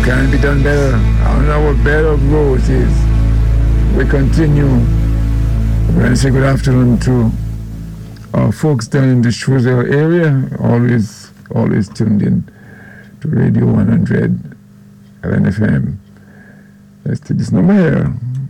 can be done better. On our bed of roses, we continue. We're going to say good afternoon to our folks down in the Shrewsbury area, always tuned in to Radio 100 LNFM. Let's take this number here.